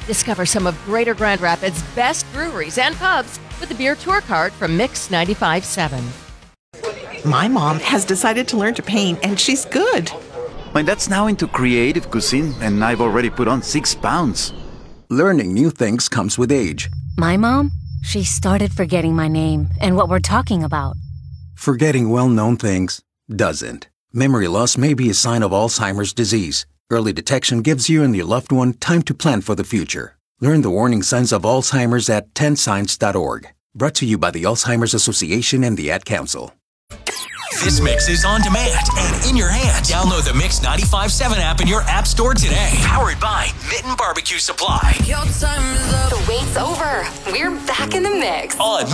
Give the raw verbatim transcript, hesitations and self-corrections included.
Discover some of Greater Grand Rapids' best breweries and pubs with the beer tour card from Mix ninety-five point seven. My mom has decided to learn to paint, and she's good. My dad's now into creative cuisine, and I've already put on six pounds. Learning new things comes with age. My mom, she started forgetting my name and what we're talking about. Forgetting well-known things doesn't. Memory loss may be a sign of Alzheimer's disease. Early detection gives you and your loved one time to plan for the future. Learn the warning signs of Alzheimer's at ten signs dot org. Brought to you by the Alzheimer's Association and the Ad Council. This mix is on demand and in your hand. Download the Mix ninety-five point seven app in your app store today. Powered by Mitten Barbecue Supply. Your time is up. The wait's over. We're back in the mix. On